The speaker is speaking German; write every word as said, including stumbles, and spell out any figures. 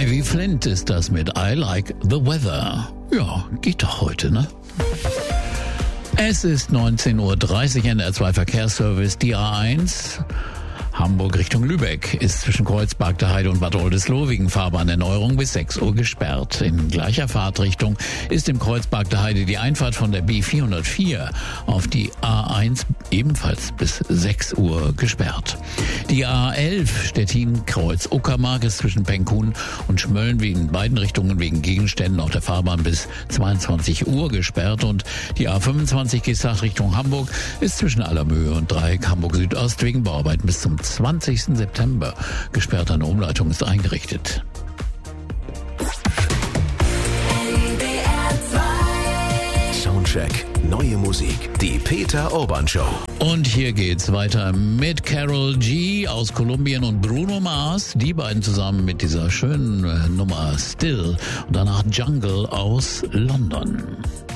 Ivy Flint ist das mit I Like the Weather. Ja, geht doch heute, ne? Es ist neunzehn Uhr dreißig, N R zwei Verkehrsservice, die A eins. Hamburg Richtung Lübeck ist zwischen Kreuzberg der Heide und Bad Oldesloe wegen Fahrbahnerneuerung bis sechs Uhr gesperrt. In gleicher Fahrtrichtung ist im Kreuzberg der Heide die Einfahrt von der B vierhundertvier auf die A eins ebenfalls bis sechs Uhr gesperrt. Die A elf Stettin-Kreuz-Uckermark ist zwischen Penkhuhn und Schmölln in beiden Richtungen wegen Gegenständen auf der Fahrbahn bis zweiundzwanzig Uhr gesperrt und die A fünfundzwanzig Geesthacht Richtung Hamburg ist zwischen Allermöhe und Dreieck Hamburg Südost wegen Bauarbeiten bis zum zwanzigsten September gesperrt. Eine Umleitung ist eingerichtet. Soundcheck. Neue Musik. Die Peter Urban Show. Und hier geht's weiter mit Karol G aus Kolumbien und Bruno Mars. Die beiden zusammen mit dieser schönen Nummer Still. Und danach Jungle aus London.